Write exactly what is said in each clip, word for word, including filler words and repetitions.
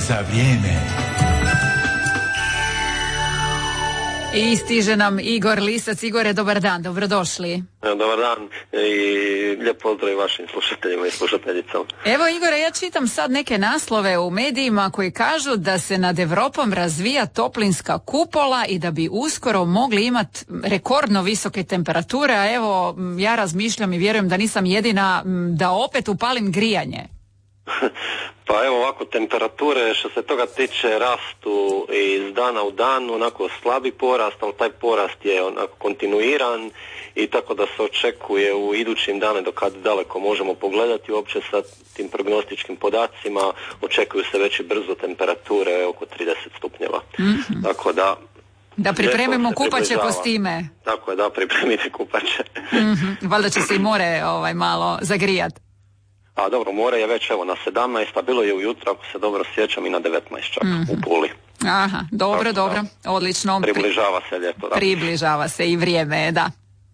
za vrijeme. I stiže nam Igor Lisac. Igore, dobar dan, dobrodošli. Dobar dan i lijep pozdrav vašim slušateljima i slušateljicama. Evo Igore, ja čitam sad neke naslove u medijima koji kažu da se nad Europom razvija toplinska kupola i da bi uskoro mogli imati rekordno visoke temperature, a evo ja razmišljam i vjerujem da nisam jedina, da opet upalim grijanje. Pa evo ovako, temperature što se toga tiče rastu iz dana u dan, onako slabi porast, ali taj porast je onako kontinuiran i tako da se očekuje u idućim dane do kad daleko možemo pogledati uopće sa tim prognostičkim podacima, očekuju se već i brzo temperature oko trideset stupnjeva. Mm-hmm. Tako da Da pripremimo kupaće kostime. Tako je, da pripremite kupaće. Mm-hmm. Valjda će se i more ovaj, malo zagrijati. A dobro, more je već evo na sedamnaest, a bilo je ujutro, ako se dobro sjećam, i na devetnaest čak mm-hmm. u Puli. Aha, dobro, tako, dobro, da. Odlično. Približava se ljeto, da. Približava se i vrijeme, da.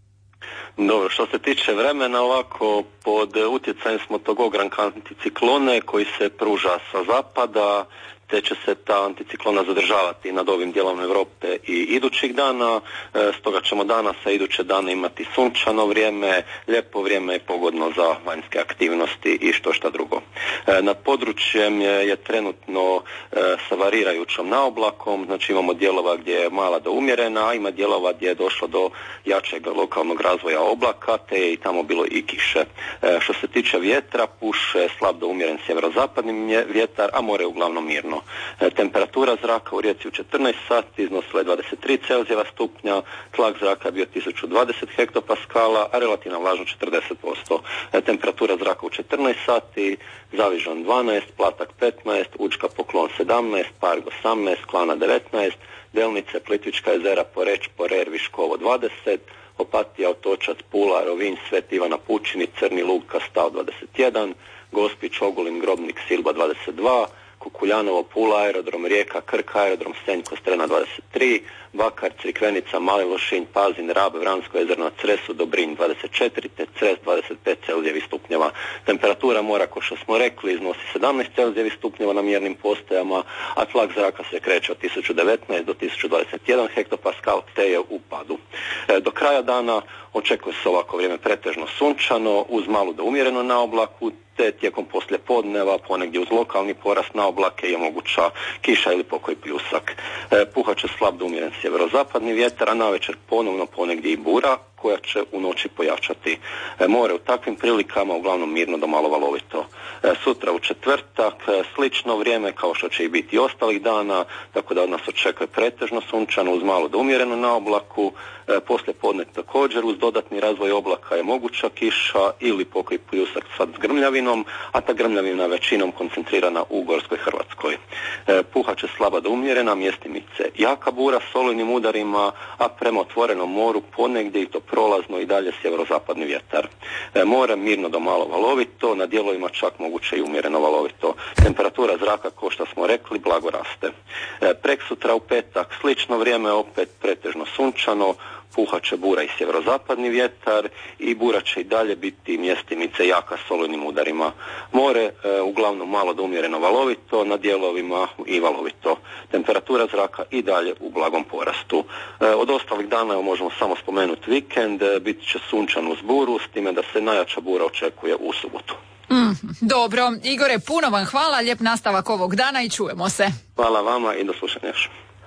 Dobro, što se tiče vremena, ovako, pod utjecajem smo tog ogranka anticiklone koji se pruža sa zapada, te će se ta anticiklona zadržavati nad ovim dijelom Europe i idućih dana, e, stoga ćemo danas a iduće dane imati sunčano vrijeme, lijepo vrijeme i pogodno za vanjske aktivnosti i što šta drugo. E, nad područjem je, je trenutno e, sa varirajućom naoblakom, znači imamo dijelova gdje je mala do umjerena, a ima dijelova gdje je došlo do jačeg lokalnog razvoja oblaka, te je i tamo bilo i kiše. E, što se tiče vjetra, puše slab do umjeren sjeverozapadni vjetar, a more je uglavnom mirno. E, temperatura zraka u Rijeci u četrnaest sati iznosila je dvadeset tri Celzijeva stupnja, tlak zraka je bio tisuću dvadeset hektopaskala, a relativna vlažnost četrdeset posto. E, temperatura zraka u četrnaest sati, Zavižan dvanaest, Platak petnaest, Učka Poklon sedamnaest, Parg osamnaest, Klana devetnaest, Delnice, Plitvička jezera, Poreć, Porer, Viškovo dvadeset, Opatija, Otočac, Pula, Rovinj, Svet Ivana Pučini, Crni Lug, Kastav dvadeset jedan, Gospić, Ogulin, Grobnik, Silba dvadeset dva, Kukuljanovo, Pula, aerodrom Rijeka, Krk, aerodrom Senj, Kostrena dvadeset tri, Bakar, Crikvenica, Mali Lošinj, Pazin, Rab, Vransko jezero na Cresu, Dobrinj dvadeset četiri, te Cres dvadeset pet Celzijevih stupnjeva. Temperatura mora, kao što smo rekli, iznosi sedamnaest Celzijevih stupnjeva na mjernim postajama, a tlak zraka se kreće od tisuću devetnaest do tisuću dvadeset jedan hektopaskal, te je u padu. E, do kraja dana očekuje se ovako vrijeme pretežno sunčano, uz malu do umjereno na oblaku, te tijekom poslijepodneva ponegdje uz lokalni porast na oblake je moguća kiša ili pokoji pljusak. E, puhat će slab do umjeren sjeverozapadni vjetar, a navečer ponovno ponegdje i bura koja će u noći pojačati. E, more u takvim prilikama uglavnom mirno do malo valovito. E, sutra u četvrtak e, slično vrijeme kao što će i biti i ostalih dana, tako da od nas očekuje pretežno sunčano uz malo do umjereno na oblaku. E, poslije podne također uz dodatni razvoj oblaka je moguća kiša ili pokoji pljusak sad s grmljavinom, a ta grmljavina većinom koncentrirana u Gorskoj Hrvatskoj. E, puhat će slaba do umjerena, mjestimice jaka bura s olujnim udarima, a prema otvorenom moru ponegdje i to prolazno i dalje sjeverozapadni vjetar. E, more mirno do malo valovito, na dijelovima čak moguće i umjereno valovito. Temperatura zraka, kao što smo rekli, blago raste. E, preksutra u petak slično vrijeme, opet pretežno sunčano, puhat će bura i sjeverozapadni vjetar i bura će i dalje biti mjestimice jaka s olujnim udarima. More e, uglavnom malo do umjereno valovito, na dijelovima i valovito. Temperatura zraka i dalje u blagom porastu. E, od ostalih dana možemo samo spomenuti vikend, e, bit će sunčan uz buru, s time da se najjača bura očekuje u subotu. Mm, dobro, Igore, puno vam hvala, lijep nastavak ovog dana i čujemo se. Hvala vama i do slušanja još.